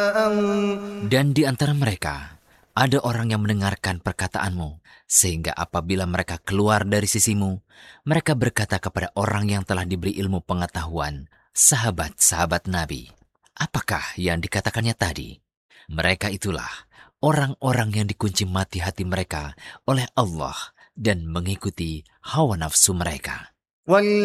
Dan di antara mereka ada orang yang mendengarkan perkataanmu, sehingga apabila mereka keluar dari sisimu, mereka berkata kepada orang yang telah diberi ilmu pengetahuan, sahabat-sahabat Nabi, apakah yang dikatakannya tadi? Mereka itulah orang-orang yang dikunci mati hati mereka oleh Allah dan mengikuti hawa nafsu mereka.